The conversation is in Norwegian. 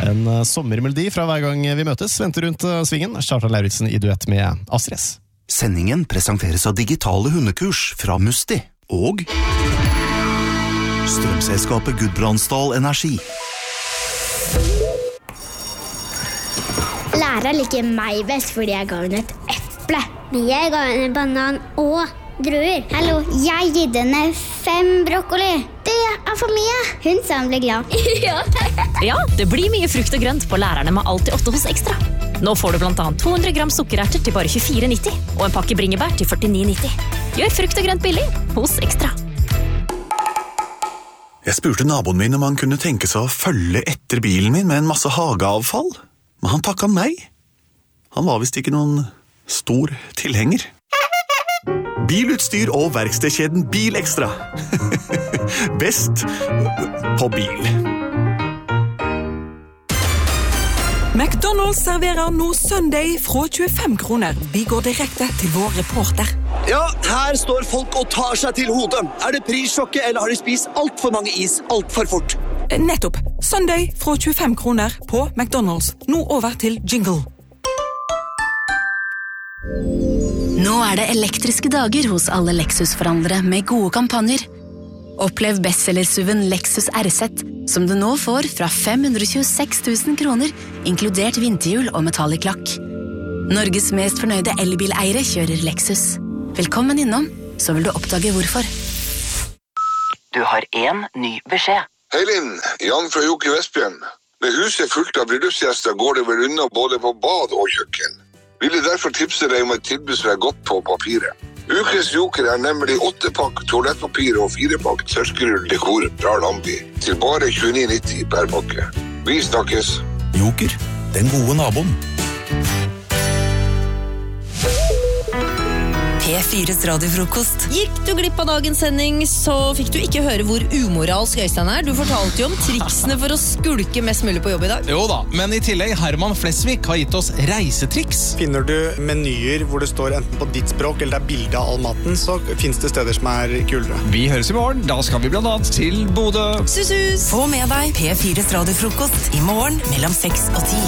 En sommermelodi fra hver gang vi møtes venter rundt svingen. Kjartan Lauritzen I duett med Astrid S. Sendingen presenteres av digitale hundekurs fra Musti og strømselskapet Gudbrandsdal Energi. Læreren liker meg best fordi jeg ga henne et eple. Men jeg ga henne banan og druer. Hallo, jeg gitt henne 5 brokkoli. Det for mye. Hun sa hun ble glad. Ja, det blir mye frukt og grønt på lærerne med Alltid 8 hos Ekstra. Nå får du blant annet 200 gram sukkererter til bare 24,90 og en pakke bringebær til 49,90. Gjør frukt og grønt billig hos Ekstra. Jeg spurte naboen min om han kunne tenke seg å følge etter bilen min med en masse hageavfall, men han takket nei. Han var vist ikke noen stor tilhenger. Bilutstyr og verkstedkjeden Bilekstra. Best på bil. McDonald's serverer nå Sunday fra 25 kroner. Vi går direkte til vår reporter. Ja, her står folk og tar seg til hodet. Det prissjokket, eller har de spist alt for mange is, alt for fort? Nettopp. Sunday fra 25 kroner på McDonald's. Nå over til jingle. Nå det elektriske dager hos alle Lexus-forhandlere med gode kampanjer. Opplev bestsellersuven Lexus RZ, som du nå får fra 526 000 kroner, inkludert vinterhjul og metallic-lakk. Norges mest fornøyde elbileiere kjører Lexus. Velkommen innom, så vil du oppdage hvorfor. Du har en ny beskjed. Hei Linn, Jan fra Joker Vestbjørn. Med huset fullt av bryllupsgjester går det vel unna både på bad og kjøkken. Ville derfor tipse deg om et tilbud som godt på papiret. Ukens Joker nemlig 8-pakk toalettpapir og 4-pakk tørskerull dekor fra Lambi til bare 29,90 per pakke. Vi snakkes. Joker, den gode naboen. P4s radiofrokost. Gikk du glipp av dagens sending, så fikk du ikke høre hvor umoralsk Øystein Du fortalte jo om triksene for å skulke mest mulig på jobb i dag. Jo da, men i tillegg Herman Flesvig har gitt oss reisetriks. Finner du menyer hvor det står enten på ditt språk eller det bilde av all maten, så finnes det steder som kulere. Vi høres i morgen, da skal vi blant annet til Bodø. Sus! Få med deg P4s radiofrokost i morgen mellom 6 og 10.